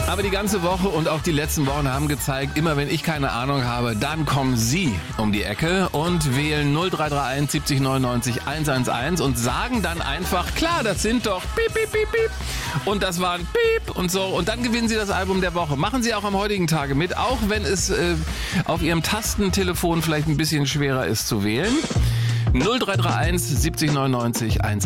Aber die ganze Woche und auch die letzten Wochen haben gezeigt, immer wenn ich keine Ahnung habe, dann kommen Sie um die Ecke und wählen 0331 70 99 111 und sagen dann einfach, klar, das sind doch piep, piep, piep, piep. Und das war ein Piep und so. Und dann gewinnen Sie das Album der Woche. Machen Sie auch am heutigen Tage mit, auch wenn es auf Ihrem Tastentelefon vielleicht ein bisschen schwerer ist zu wählen. 0331 70 99 111.